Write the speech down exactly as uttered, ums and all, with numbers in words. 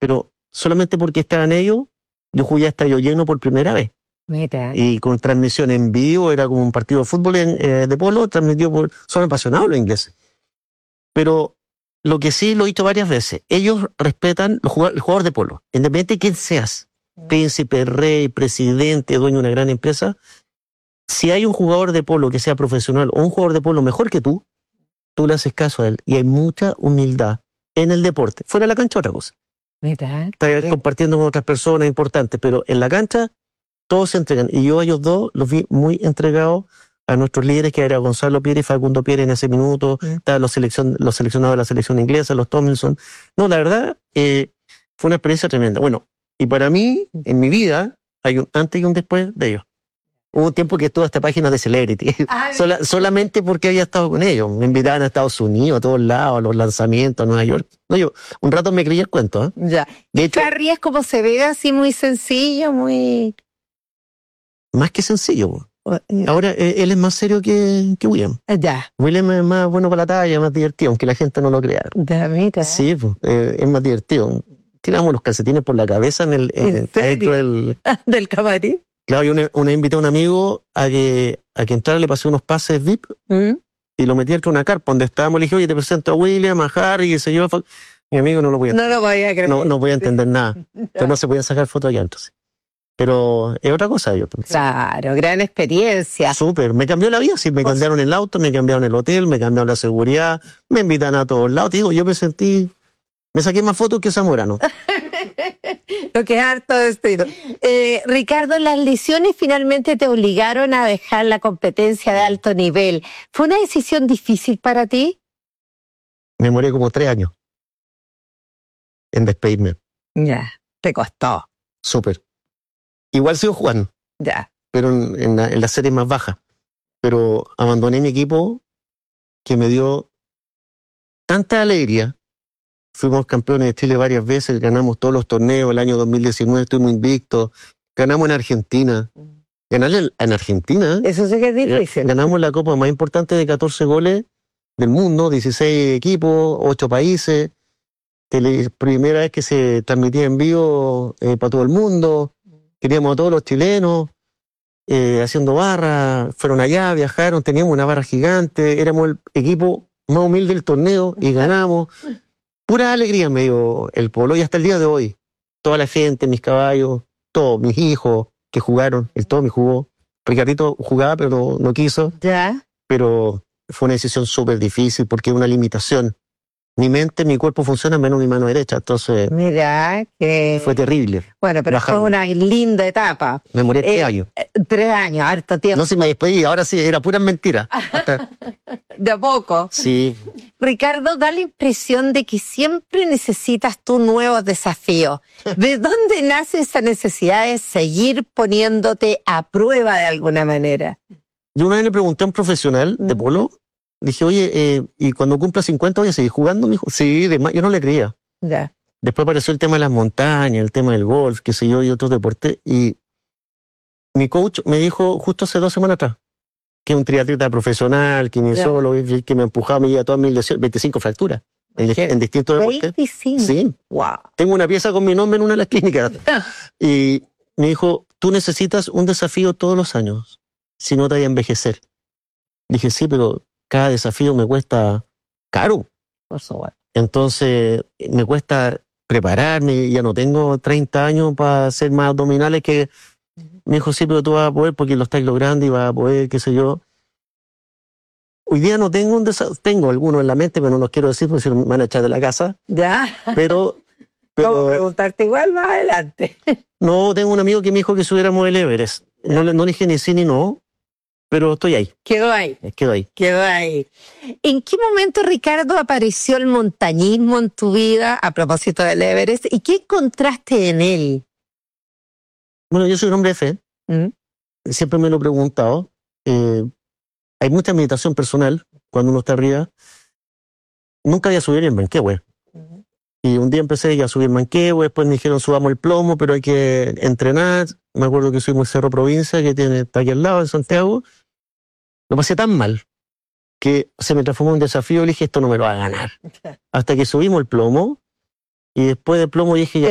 pero solamente porque estaban ellos, yo jugué a estadio lleno por primera vez. Mira. Y con transmisión en vivo, era como un partido de fútbol en, eh, de polo, transmitido por... Son apasionados los ingleses. Pero lo que sí lo he dicho varias veces, ellos respetan los jugadores, el jugador de polo, independientemente de quién seas, mm. príncipe, rey, presidente, dueño de una gran empresa, si hay un jugador de polo que sea profesional o un jugador de polo mejor que tú, tú le haces caso a él. Y hay mucha humildad en el deporte. Fuera de la cancha, otra cosa. Mira. Estás compartiendo con otras personas importantes, pero en la cancha todos se entregan. Y yo a ellos dos los vi muy entregados a nuestros líderes, que era Gonzalo Pierre y Facundo Pierre en ese minuto, mm. estaban los, seleccion, los seleccionados de la selección inglesa, los Tomlinson. No, la verdad, eh, fue una experiencia tremenda. Bueno, y para mí, en mi vida, hay un antes y un después de ellos. Hubo un tiempo que estuve hasta páginas de Celebrity, Sola, solamente porque había estado con ellos. Me invitaban a Estados Unidos, a todos lados, a los lanzamientos, a Nueva York. No, yo un rato me creí el cuento. ¿eh? Ya. De hecho, Harry es como se ve, así muy sencillo, muy... Más que sencillo. Ahora, él es más serio que, que William. Ya. William es más bueno para la talla, más divertido, aunque la gente no lo crea. Ya, mira. Sí, pues, eh, es más divertido. Tiramos los calcetines por la cabeza en el... ¿En en, serio? Del, ¿Del camarín? Claro, yo una, una invité a un amigo a que, a que entrara, le pasé unos pases V I P ¿Mm? y lo metí dentro de una carpa donde estábamos. Le dije, oye, te presento a William, a Harry, qué sé yo. Mi amigo no lo podía No lo podía creer. No, no podía entender nada. Entonces no se podía sacar fotos allá entonces. Pero es otra cosa. Yo, claro, gran experiencia. Súper, me cambió la vida. Sí, me cambiaron el auto, me cambiaron el hotel, me cambiaron la seguridad, me invitan a todos lados. Te digo, yo me sentí, me saqué más fotos que Zamorano. Lo que es harto destino. Eh, Ricardo, las lesiones finalmente te obligaron a dejar la competencia de alto nivel. ¿Fue una decisión difícil para ti? Me demoré como tres años en despedirme. Ya, te costó. Súper. Igual sigo jugando. Ya. Pero en, en, la, en la serie más baja. Pero abandoné mi equipo que me dio tanta alegría. Fuimos campeones de Chile varias veces, ganamos todos los torneos. El año dos mil diecinueve estuvimos invictos. Ganamos en Argentina. Ganarle en Argentina. Eso sí que es difícil. Ganamos la copa más importante de catorce goles del mundo, dieciséis equipos, ocho países. Tele, primera vez que se transmitía en vivo eh, para todo el mundo. Queríamos a todos los chilenos eh, haciendo barra. Fueron allá, viajaron, teníamos una barra gigante. Éramos el equipo más humilde del torneo y ganamos. Pura alegría me dio el polo y hasta el día de hoy. Toda la gente, mis caballos, todos mis hijos que jugaron, el Tommy jugó. Ricardito jugaba pero no, no quiso. Ya. Pero fue una decisión súper difícil porque es una limitación. Mi mente, mi cuerpo funciona menos mi mano derecha, entonces... Mira, que... Fue terrible. Bueno, pero Bajar. Fue una linda etapa. Me morí tres eh, años. Tres años, harto tiempo. No, si me despedí, ahora sí, era pura mentira. Hasta... De a poco. Sí. Ricardo, da la impresión de que siempre necesitas tú nuevos desafíos. ¿De dónde nace esa necesidad de seguir poniéndote a prueba de alguna manera? Yo una vez le pregunté a un profesional de polo, dije, oye, eh, ¿y cuando cumpla cincuenta voy a seguir jugando? Me dijo, sí, de más. Yo no le creía. Ya. Después apareció el tema de las montañas, el tema del golf, qué sé yo, y otros deportes. Y mi coach me dijo justo hace dos semanas atrás, que es un triatleta profesional, kinesiólogo, que me empujaba, me lleva todas mis lesiones, veinticinco fracturas en, en distintos deportes. veinticinco. Sí. Wow. Tengo una pieza con mi nombre en una de las clínicas. Y me dijo, tú necesitas un desafío todos los años, si no te vayas a envejecer. Dije, sí, pero cada desafío me cuesta caro. Por supuesto. Entonces, me cuesta prepararme, ya no tengo treinta años para hacer más abdominales que... Me dijo, sí, pero tú vas a poder porque lo estás logrando y vas a poder, qué sé yo. Hoy día no tengo un desafío, tengo algunos en la mente, pero no los quiero decir porque se me van a echar de la casa. Ya. Pero... pero ¿Cómo preguntarte igual más adelante? No, tengo un amigo que me dijo que subiéramos el Everest. No, no le dije ni sí ni no. Pero estoy ahí. Quedó ahí. Quedó ahí. Quedó ahí. ¿En qué momento, Ricardo, apareció el montañismo en tu vida a propósito del Everest? ¿Y qué encontraste en él? Bueno, yo soy un hombre de fe. ¿Mm? Siempre me lo he preguntado. Eh, hay mucha meditación personal cuando uno está arriba. Nunca había subido en Manquehue. Uh-huh. Y un día empecé a subir Manquehue, después me dijeron subamos el plomo, pero hay que entrenar. Me acuerdo que subimos Cerro Provincia, que tiene, está aquí al lado de Santiago. Lo pasé tan mal que se me transformó en un desafío y dije, esto no me lo va a ganar. Hasta que subimos el plomo y después del plomo dije, ya